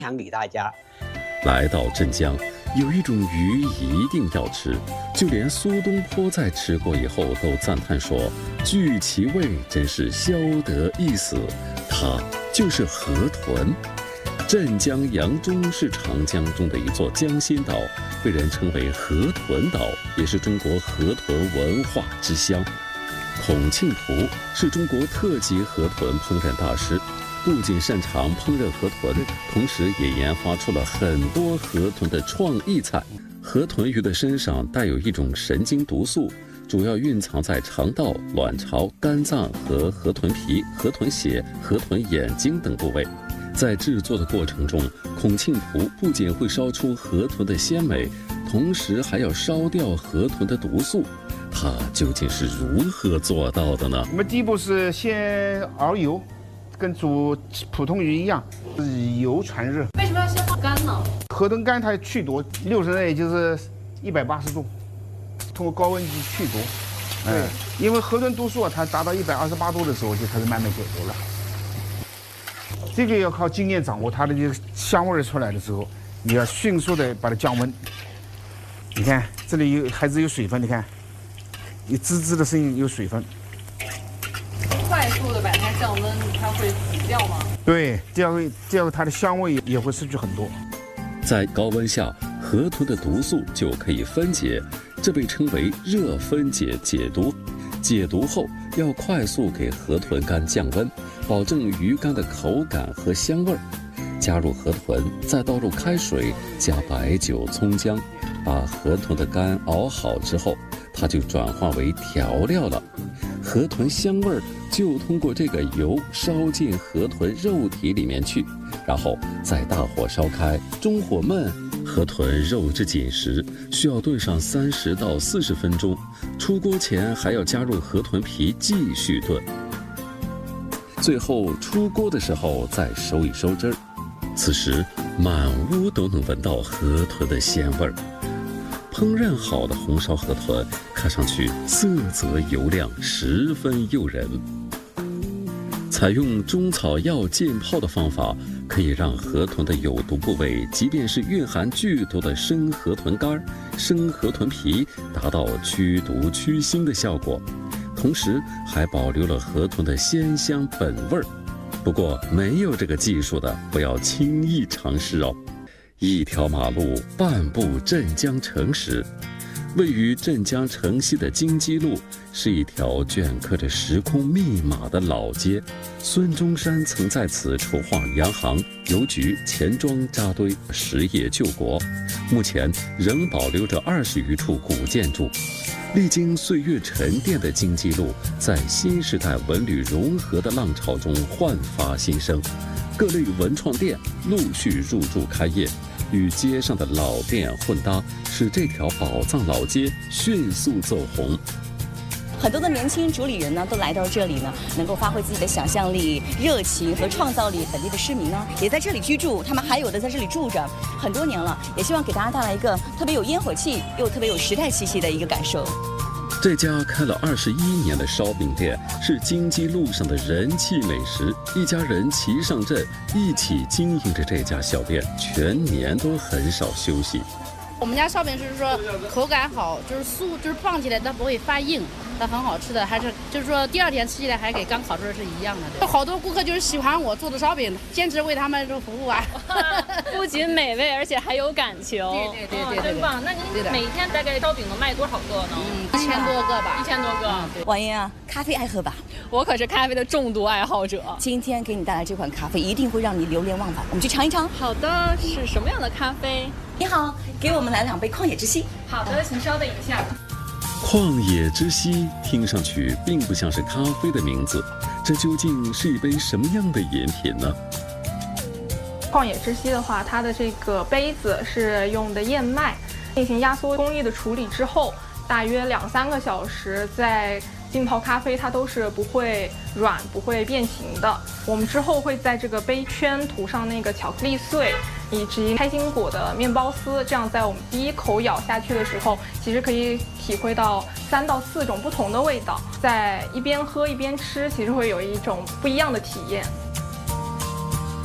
享给大家。 来到镇江，有一种鱼一定要吃，就连苏东坡在吃过以后都赞叹说：“具其味，真是消得一死。”它就是河豚。镇江扬中是长江中的一座江心岛，被人称为河豚岛，也是中国河豚文化之乡。孔庆图是中国特级河豚烹饪大师，不仅擅长烹饪河豚，同时也研发出了很多河豚的创意菜。河豚鱼的身上带有一种神经毒素，主要蕴藏在肠道、卵巢、肝脏和河豚皮、河豚血、河豚眼睛等部位。在制作的过程中，孔庆图不仅会烧出河豚的鲜美，同时还要烧掉河豚的毒素。他究竟是如何做到的呢？ 我们第一步是先熬油，跟煮普通鱼一样，油传热。 为什么要先放干呢？ 河豚肝它去毒，60内就是180度，通过高温去去毒。对，因为河豚毒素它达到128度的时候就开始慢慢解毒了。这个要靠经验掌握，它的这个香味出来的时候，你要迅速的把它降温。你看这里还是有水分，你看。有滋滋的声音，有水分。 快速的把它降温，它会死掉吗？ 对，这样它的香味也会失去很多。 在高温下，河豚的毒素就可以分解，这被称为热分解解毒。解毒后要快速给河豚肝降温，保证鱼肝的口感和香味儿。加入河豚，再倒入开水，加白酒、葱姜，把河豚的肝熬好之后，它就转化为调料了。河豚香味儿就通过这个油烧进河豚肉体里面去，然后再大火烧开，中火焖。河豚肉质紧实，需要炖上30到40分钟。出锅前还要加入河豚皮继续炖。最后出锅的时候再收一收汁儿。此时满屋都能闻到河豚的鲜味儿。烹饪好的红烧河豚看上去色泽油亮，十分诱人。采用中草药浸泡的方法，可以让河豚的有毒部位，即便是蕴含剧毒的生河豚肝、生河豚皮，达到驱毒驱腥的效果，同时还保留了河豚的鲜香本味儿。不过没有这个技术的，不要轻易尝试哦。一条马路半步镇江城时，位于镇江城西的金鸡路是一条镌刻着时空密码的老街。孙中山曾在此筹划洋行、邮局、钱庄扎堆，实业救国。目前仍保留着20余处古建筑。历经岁月沉淀的金鸡路，在新时代文旅融合的浪潮中焕发新生，各类文创店陆续入驻开业，与街上的老店混搭，使这条宝藏老街迅速走红。 很多的年轻主理人呢，都来到这里呢，能够发挥自己的想象力、热情和创造力。本地的市民呢，也在这里居住，他们还有的在这里住着很多年了，也希望给大家带来一个特别有烟火气又特别有时代气息的一个感受。 这家开了21年的烧饼店是金鸡路上的人气美食，一家人齐上阵，一起经营着这家小店，全年都很少休息。 我们家烧饼是说口感好，就是酥，就是放起来它不会发硬，它很好吃的，还是就是说第2天吃起来还给刚烤出来是一样的。好多顾客就是喜欢我做的烧饼，坚持为他们服务啊。 不仅美味，而且还有感情。对，真棒。那您每天大概烧饼能卖多少个呢 ？1000多个吧。 1000多个。 王英啊，咖啡爱喝吧？ 我可是咖啡的重度爱好者。 今天给你带来这款咖啡，一定会让你流连忘返。我们去尝一尝。 好的，是什么样的咖啡？ 你好，给我们来2杯旷野之息。 好的，请稍等一下。 旷野之息听上去并不像是咖啡的名字，这究竟是一杯什么样的饮品呢？ 旷野之息的话，它的这个杯子是用的燕麦，进行压缩工艺的处理之后，大约2-3个小时在浸泡咖啡，它都是不会软、不会变形的。我们之后会在这个杯圈涂上那个巧克力碎以及开心果的面包丝，这样在我们第一口咬下去的时候，其实可以体会到3到4种不同的味道，在一边喝一边吃，其实会有一种不一样的体验。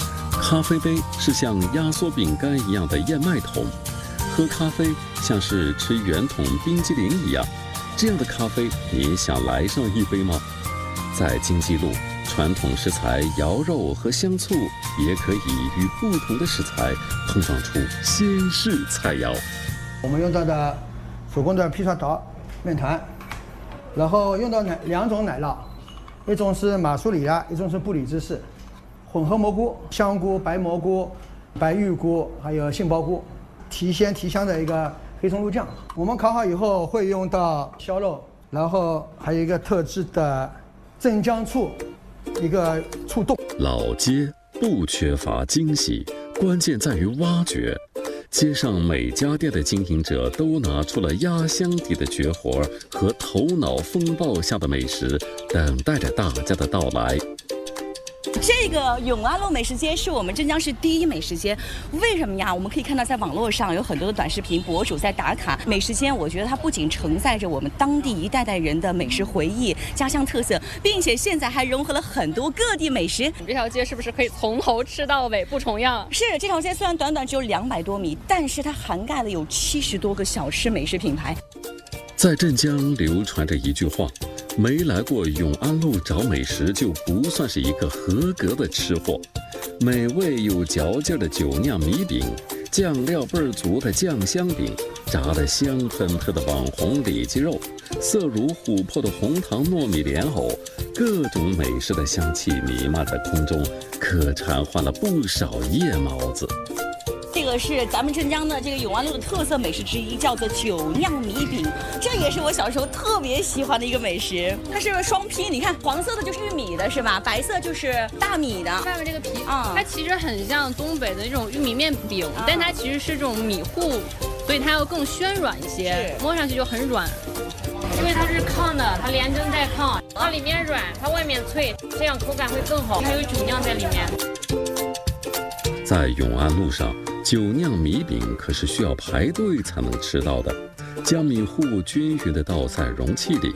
咖啡杯是像压缩饼干一样的燕麦桶，喝咖啡像是吃圆筒冰激凌一样。这样的咖啡，你也想来上一杯吗？在京畿路，传统食材瑶肉和香醋也可以与不同的食材碰撞出新式菜肴。 我们用到的手工的砒霜桃面团，然后用到2种奶酪，一种是马苏里拉，一种是布里芝士，混合蘑菇、香菇、白蘑菇、白玉菇，还有杏鲍菇，提鲜提香的一个黑松露酱。我们烤好以后会用到烧肉，然后还有一个特制的镇江醋，一个醋冻。 老街不缺乏惊喜，关键在于挖掘。街上每家店的经营者都拿出了压箱底的绝活和头脑风暴下的美食，等待着大家的到来。 这个永安路美食街是我们镇江市第一美食街，为什么呀？我们可以看到在网络上有很多的短视频博主在打卡美食街。我觉得它不仅承载着我们当地一代代人的美食回忆、家乡特色，并且现在还融合了很多各地美食。 这条街是不是可以从头吃到尾不重样？ 是，这条街虽然短短只有200多米，但是它涵盖了有70多个小吃美食品牌。 在镇江流传着一句话，没来过永安路找美食就不算是一个合格的吃货。美味有嚼劲的酒酿米饼，酱料倍儿足的酱香饼，炸得香喷喷的网红里脊肉，色如琥珀的红糖糯米莲藕，各种美食的香气弥漫在空中，可馋坏了不少夜猫子。 这个是咱们镇江的这个永安路的特色美食之一，叫做酒酿米饼。这也是我小时候特别喜欢的一个美食。它是双拼，你看黄色的就是玉米的，是吧？白色就是大米的。 外面这个皮，它其实很像东北的那种玉米面饼，但它其实是这种米糊，所以它要更暄软一些，摸上去就很软。因为它是炕的，它连根带炕，它里面软，它外面脆，这样口感会更好。还有酒酿在里面。 在永安路上，酒酿米饼可是需要排队才能吃到的。将米糊均匀地倒在容器里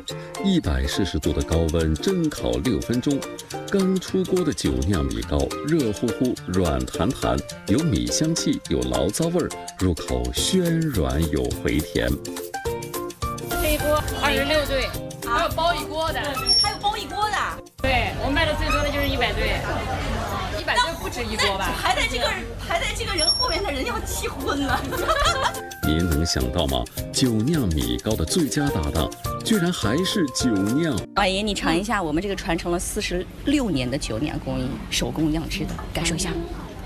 ，140度的高温蒸烤6分钟。刚出锅的酒酿米糕，热乎乎、软弹弹，有米香气，有醪糟味儿，入口暄软有回甜。 这一锅26对，还有包一锅的， 还有包一锅的。 对，我们卖的最多的就是100对。100对不止一锅吧？ 排在这个人后面的人要气昏了。 您能想到吗？酒酿米糕的最佳搭档，居然还是酒酿。 老爷，你尝一下我们这个传承了46年的酒酿工艺，手工酿制的，感受一下。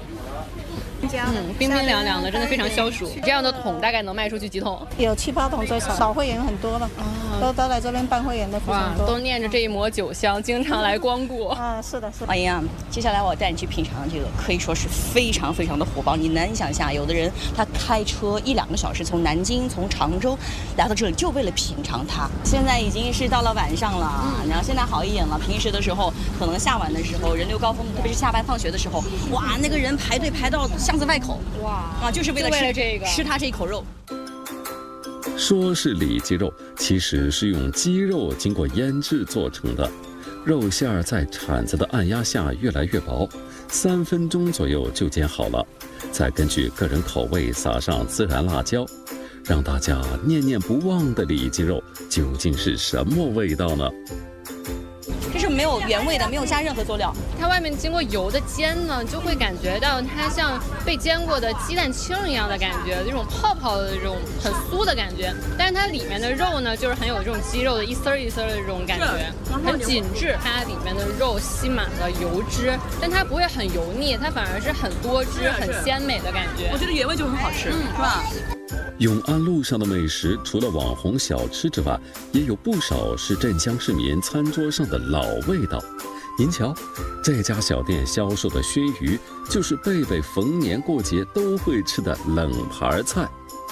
冰冰凉凉的，真的非常消暑。这样的桶大概能卖出去几桶？ 有7、8桶最少，少会员很多了，都来这边办会员的非常多。 都念着这一抹酒香，经常来光顾。 是的，是的。 老爷，接下来我带你去品尝这个，可以说是非常非常的火爆。你难以想象，有的人他开车1、2个小时从南京、从常州来到这里，就为了品尝它。现在已经是到了晚上了，然后现在好一点了。平时的时候，可能下晚的时候人流高峰，特别是下班放学的时候，哇，那个人排队排到巷子外口，哇，就是为了吃它这一口肉。 说是里脊肉，其实是用鸡肉经过腌制做成的，肉馅儿在铲子的按压下越来越薄，3分钟左右就煎好了，再根据个人口味撒上孜然辣椒，让大家念念不忘的里脊肉究竟是什么味道呢？ 这是没有原味的，没有加任何佐料。 它外面经过油的煎呢，就会感觉到它像被煎过的鸡蛋清一样的感觉，这种泡泡的这种很酥的感觉。但是它里面的肉呢，就是很有这种鸡肉的一丝一丝的这种感觉，很紧致。它里面的肉吸满了油脂，但它不会很油腻，它反而是很多汁、很鲜美的感觉。 我觉得原味就很好吃，是吧？ 永安路上的美食，除了网红小吃之外，也有不少是镇江市民餐桌上的老味道。您瞧，这家小店销售的熏鱼，就是贝贝逢年过节都会吃的冷盘菜。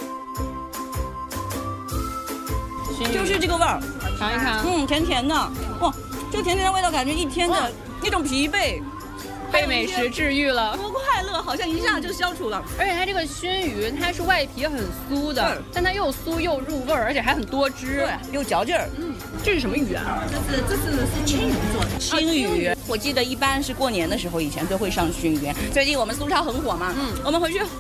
就是这个味儿， 尝一尝。 甜甜的，哇，这个甜甜的味道，感觉一天的那种疲惫。 被美食治愈了， 多快乐，好像一下就消除了。 而且它这个熏鱼，它是外皮很酥的，但它又酥又入味儿，而且还很多汁， 对，有嚼劲儿。 这是什么鱼啊？ 这是青鱼做的。 青鱼，我记得一般是过年的时候，以前都会上熏鱼。最近我们苏超很火嘛，我们回去